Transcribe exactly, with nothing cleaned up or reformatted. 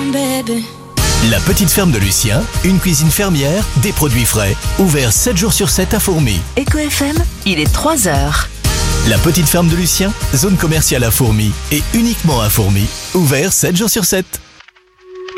baby. La petite ferme de Lucien, une cuisine fermière, des produits frais, ouvert sept jours sur sept à Fourmies. Eco F M, il est trois heures. La petite ferme de Lucien, zone commerciale à Fourmies et uniquement à Fourmies, ouvert sept jours sur sept.